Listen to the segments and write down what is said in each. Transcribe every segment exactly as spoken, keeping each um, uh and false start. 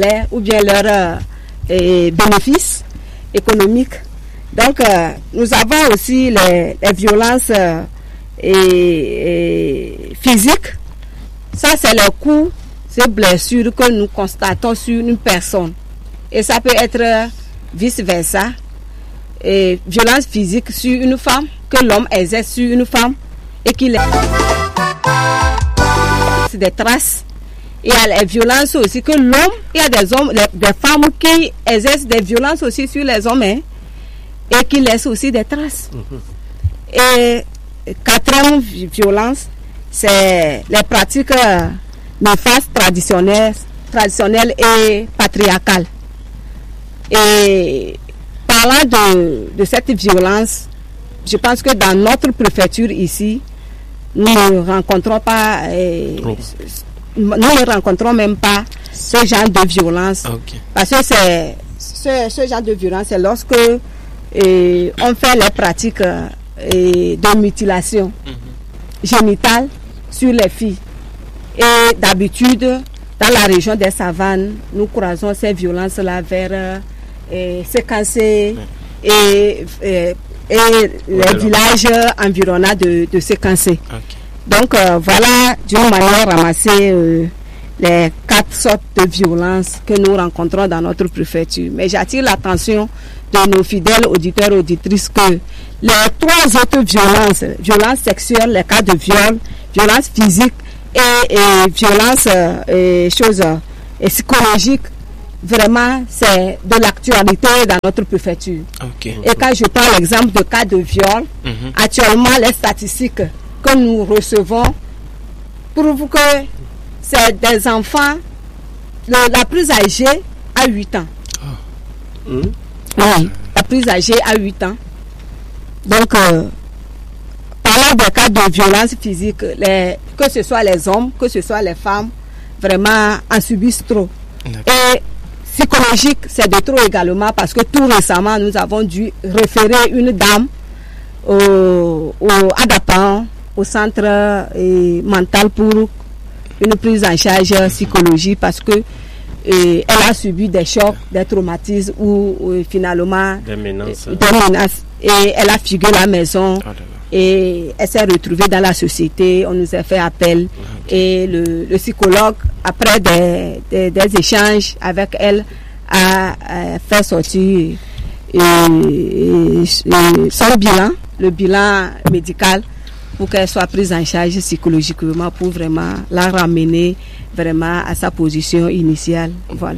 ou bien leurs euh, bénéfices économiques. Donc, euh, nous avons aussi les, les violences euh, et, et physiques. Ça, c'est le coup, ces blessures que nous constatons sur une personne. Et ça peut être vice-versa. Et violence physique sur une femme, que l'homme exerce sur une femme et qu'il laisse des traces. Il y a les violences aussi que l'homme, il y a des hommes, des femmes qui exercent des violences aussi sur les hommes hein, et qui laissent aussi des traces. Mm-hmm. Et quatrième violence, c'est les pratiques néfastes traditionnelles, traditionnelles et patriarcales. Et parlant de, de cette violence, je pense que dans notre préfecture ici, nous ne rencontrons pas, euh, nous ne rencontrons même pas ce genre de violence. Okay. Parce que c'est ce, ce genre de violence, c'est lorsque euh, on fait les pratiques euh, de mutilation mm-hmm. génitale sur les filles. Et d'habitude, dans la région des savanes, nous croisons ces violences-là vers euh, Séquencé et, et, et les ouais, villages environnants de, de Séquencé. Okay. Donc euh, voilà, d'une manière ramasser euh, les quatre sortes de violences que nous rencontrons dans notre préfecture. Mais j'attire l'attention de nos fidèles auditeurs et auditrices que les trois autres violences, violences sexuelles, les cas de viol, violences physiques et, et violences euh, et choses et psychologiques, vraiment c'est de l'actualité dans notre préfecture. Okay. Et quand je prends l'exemple de cas de viol, mm-hmm. actuellement les statistiques que nous recevons prouvent que c'est des enfants, le, la plus âgée a huit ans. Oh. Mm. Oui, la plus âgée a huit ans. Donc, euh, parlant des cas de violence physique, les, que ce soit les hommes, que ce soit les femmes, vraiment en subissent trop. Et psychologique, c'est de trop également parce que tout récemment, nous avons dû référer une dame au, au Adapan, au centre euh, mental pour une prise en charge psychologique parce que et elle a subi des chocs, des traumatismes ou, ou finalement des menaces. Euh, des menaces. Et elle a fugué la maison oh et elle s'est retrouvée dans la société. On nous a fait appel okay. Et le, le psychologue, après des, des, des échanges avec elle, a, a fait sortir et, et, et son bilan, le bilan médical, pour qu'elle soit prise en charge psychologiquement pour vraiment la ramener vraiment à sa position initiale. Voilà.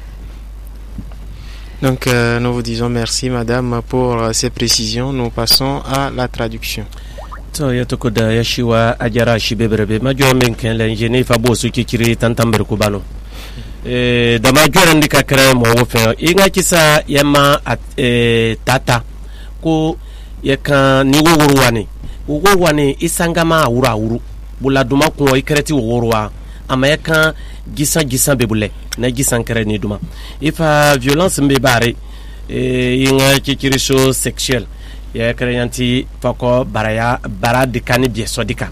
Donc euh, nous vous disons merci madame pour euh, ces précisions. Nous passons à la traduction. To yatoko da yashiwa ajara shibeberebe majo menken l'ingénieur fabo su kikiri tantamber kubano. Eh da majo ndika kra mo wofe inga kisa yema at eh, tata ko yeka ni wowurwani. Wowurwani isangama wura wuru. Buladuma ko ikreti wowurwa. Amaya gisa gisa bebule na gisa kere ni duma ifa violence mbebare e inga kikiriso sexuel ya kreyanti fako baraya barade kani bie sodika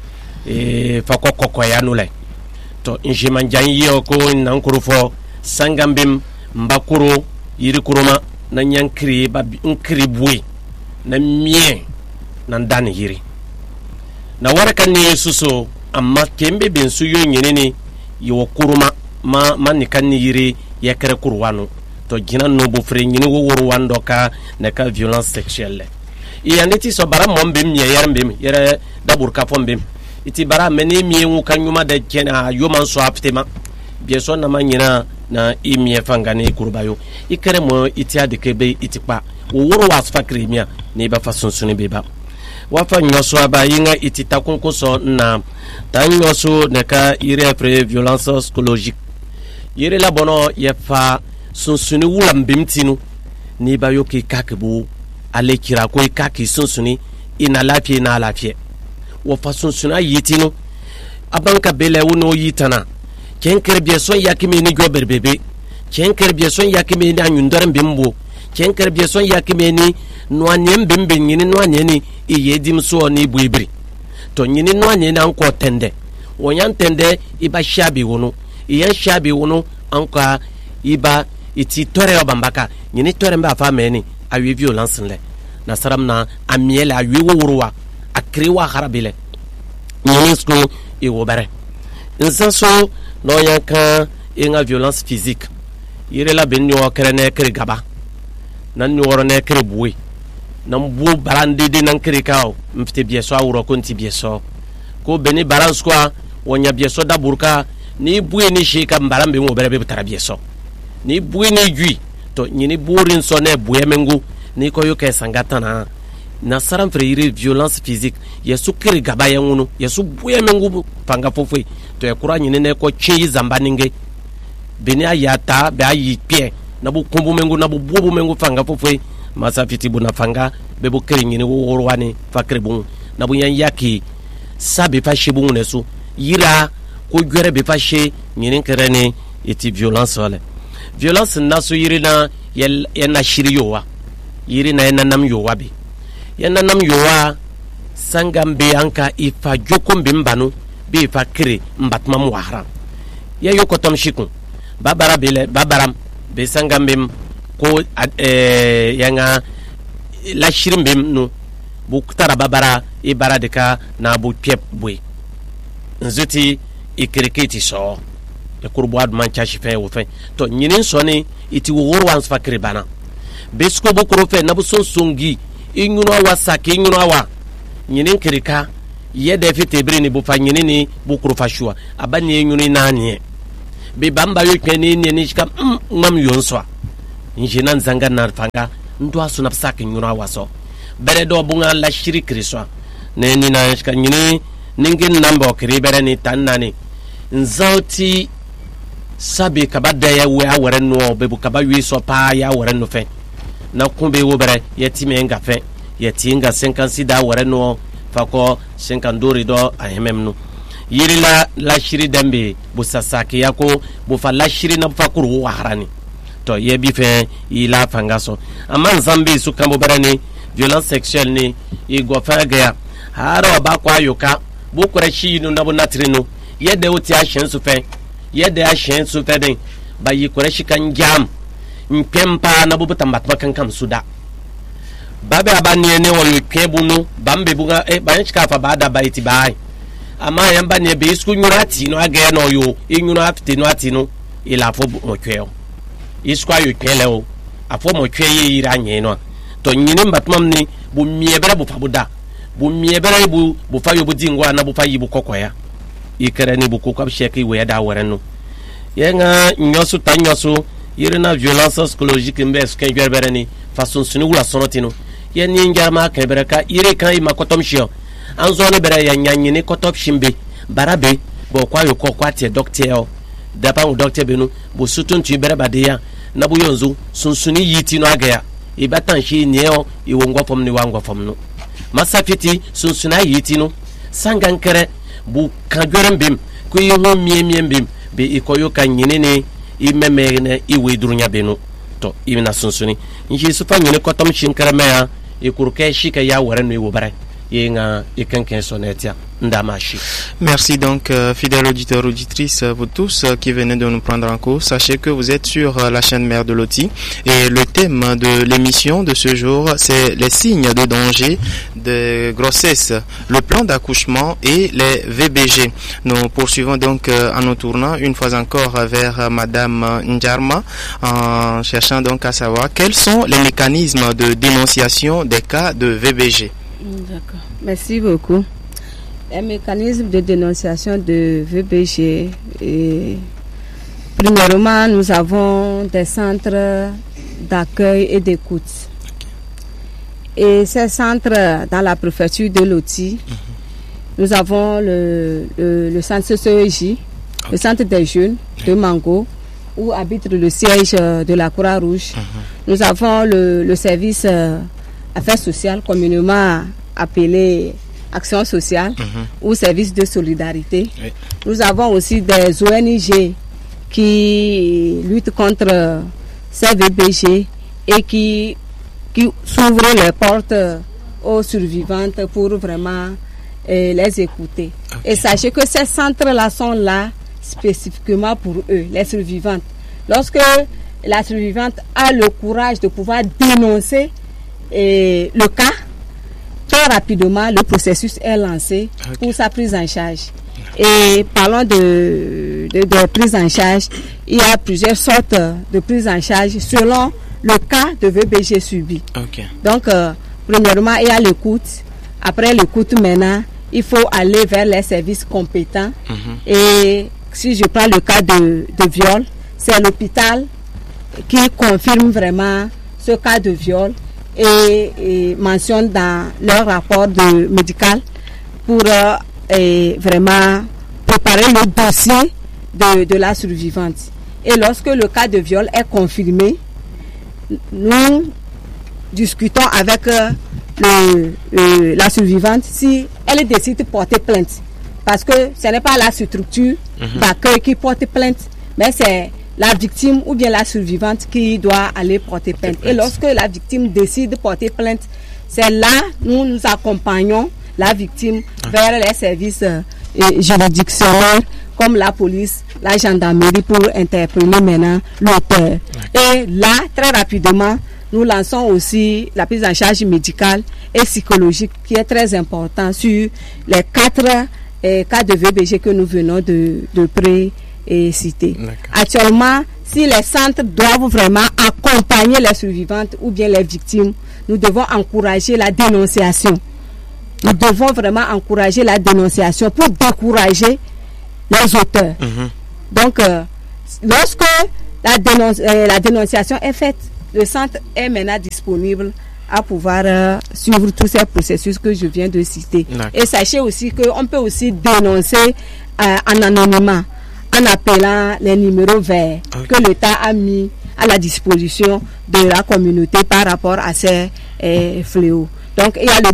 e fako kokoya nule to injima njanyi ko nankuru fo sangambim mbakuru yiri kuruma na nyankri ba nkri bui na mie na ndani yiri na waraka ni suso amma kembe ben su yo nyene yo kuruma ma man kan ni yiri ya kare kurwanu to gina no bo fre nyini wo worwando ka na ka violence sexuelle i yaneti so bara mom bem nye yar bem yere dabur ka fom bem iti bara meni mi wu kan yuma da kena yo man so aptema bien so na manyina na i mi fangani kurbayo i kare mo iti ade kebe iti pa wo worwa sfa kremia ne ba fason sunu beba wafa nyoso aba yinga itita kunkuso na tanyoso neka ire après violence psychologique yire la bono yefa sunsuni wulam bimtinu ni ba yoki kakebu ale kira ko kaki sunsuni ina lafiye na lafiye wafa sunsuna yitinu abanka bele wono yitana kenker bieson yakime ni gober bebe kenker bieson yakime ni anyundaram bimbo kenker bieson yakime ni no anyem bimbe nyini no anyeni iyedim so ni buibri to nyini no anyeni anko tende wonyan tende iba shabi wono iyan shabi wono anka iba iti tore obambaka nyini tore mba fa meni awi violence le na saram na amiela awi wurwa akriwa harabile nyini sko e wobare nsanso no yanka inga violence physique yire la ben yo krene kri gaba nan ni woro ne kri buwe nan bu barande de nan kri kawo mfite bieso awuro konti bieso ko beni balance kwa wonya bieso da burka ni buwe ni shika mbarambe mo berebe butara bieso ni buwe ni jui to nyini burin so ne buwe mengu ni ko yo ke sangata na na saram frere violence physique yesu kiri gaba yanunu yesu buwe mengu panga fofoi to e kura nyini ne ko chei zambaninge beni ayata be ayi pie na bu kumbu mengu na bu bubu mengu fanga fofoi masa fiti bu na fanga be bu kiri nyini wo wani fakri bu na bu yan yaki sabe fa shebu nesu yira ko gwere be fa she nyini kerene eti violence wale violence naso yiri na yel na shiri yowa yiri na yana nam yowa be yana nam yowa sangambe anka ifa jokombe mbanu be ifa kire mbatma mu haram ya yokotom shikun babara bele babaram be sangambe ko eh yanga la shirimbe no bu kutara babara ibara deka na bu piep bwe nzuti ikirikiti so e kurbo ad man chashi fe wo fe to nyinin soni iti wo wor wan fakri bana besko bo kuro fe na bu son songi inyuno wa saki inyuno wa nyinin kirika ye de fi tebri ni bu fa nyinin ni bu kuro fa shua abani inyuno nani be bamba yo kweni ni ni shika ngam yonswa njinan zanga na fanga ndo asu na saki inyuno wa so bere do bunga la shiri kriswa ne ni na shika nyinin ningin nambo kiri bere ni tanani nzauti sabi kabada ya we awere no bebu kaba wi so pa ya awere no fe na kumbe wo bere yetime nga fe yetinga cinquante da awere no fako cinquante do ahemem no yirila la shiri dambe bu sasaki yako bu fa la shiri na fakuru wa harani to ye bi fe ila fangaso amma nzambe su kambo bere ni violence sexuelle ni igo fa ga haro ba kwa yoka bu kure shi no na bu natrino yede uti a shen su fe yede a shen su fe den ba yi kure shi kan jam mpempa na bubuta matma kan kam suda babe abanye ne wo yekwebu no bambe buga e ba nchika fa bada ba iti bai ama yamba ne be isku nyurati no aga no yo inyuru afite no ati no ila fo mo tweo isku ayo twele o afo mo tweye yira nye no to nyine mbatmam ni bu miebere bu fabuda bu miebere bu bu fa yo bu dingwa na bu fa yi bu kokoya ikere ni bu kokwa sheki we da wore no yenga nyosu tanyosu yirina violence psychologique mbes kan gerbere ni façon sunu wula sonotino yeni ngarma kan bereka yire kan ima kotom shio anzo ne bere ya nyanyi ni kotop shimbe barabe bo kwa yo kokwa tie docteur dapa u docteur benu bo sutun tu bere badia na bu yonzu sunsuni yiti no agaya ibatan shi nieo iwongo fom ni wango fom no masafiti sunsuna yiti no sangankere bu kan gerembim ku yi ho miemiembim be ikoyo kan nyine imemene iwe durunya benu to imina sunsuni nji sufa nyine kotom shinkara meya ikuruke shika ya warenu iwobare yenga ikenken sonetia ndamashi. Merci donc euh, fidèles auditeurs auditrices vous tous euh, qui venez de nous prendre en cours. Sachez que vous êtes sur euh, la chaîne Mère de Loti et le thème de l'émission de ce jour c'est les signes de danger de grossesse, le plan d'accouchement et les V B G. Nous poursuivons donc euh, en nous tournant une fois encore vers euh, Madame Njarma en cherchant donc à savoir quels sont les mécanismes de dénonciation des cas de V B G. D'accord, merci beaucoup. Les mécanismes de dénonciation de V B G, et, premièrement, nous avons des centres d'accueil et d'écoute. Okay. Et ces centres, dans la préfecture de Loti, mm-hmm. nous avons le, le, le centre C E J, okay. le centre des jeunes de Mango, où habite le siège de la Croix-Rouge. Mm-hmm. Nous avons le, le service euh, affaires sociales, communément appelé Action sociale mm-hmm. ou service de solidarité. Oui. Nous avons aussi des O N G qui luttent contre ces V B G et qui, qui s'ouvrent les portes aux survivantes pour vraiment eh, les écouter. Okay. Et sachez que ces centres-là sont là spécifiquement pour eux, les survivantes. Lorsque la survivante a le courage de pouvoir dénoncer et, le cas, très rapidement, le processus est lancé okay. pour sa prise en charge. Et parlant de, de, de prise en charge, il y a plusieurs sortes de prise en charge selon le cas de V B G subi. Okay. Donc, euh, premièrement, il y a l'écoute. Après l'écoute, maintenant, il faut aller vers les services compétents. Mm-hmm. Et si je prends le cas de, de viol, c'est l'hôpital qui confirme vraiment ce cas de viol et, et mentionne dans leur rapport de médical pour euh, et vraiment préparer le dossier de, de la survivante. Et lorsque le cas de viol est confirmé, nous discutons avec euh, le, euh, la survivante si elle décide de porter plainte. Parce que ce n'est pas la structure mm-hmm. d'accueil qui porte plainte, mais c'est la victime ou bien la survivante qui doit aller porter plainte. Et lorsque la victime décide de porter plainte, c'est là nous nous accompagnons la victime vers les services euh, juridictionnels comme la police, la gendarmerie pour interpeller maintenant l'auteur. Et là, très rapidement, nous lançons aussi la prise en charge médicale et psychologique qui est très important sur les quatre euh, cas de V B G que nous venons de, de pré-citer. Actuellement, si les centres doivent vraiment accompagner les survivantes ou bien les victimes, nous devons encourager la dénonciation. Nous devons vraiment encourager la dénonciation pour décourager les auteurs. Mm-hmm. Donc, euh, lorsque la, dénonce, euh, la dénonciation est faite, le centre est maintenant disponible à pouvoir euh, suivre tous ces processus que je viens de citer. D'accord. Et sachez aussi qu'on peut aussi dénoncer euh, en anonymat, en appelant les numéros verts okay. que l'État a mis à la disposition de la communauté par rapport à ces euh, fléaux. Donc, il y a le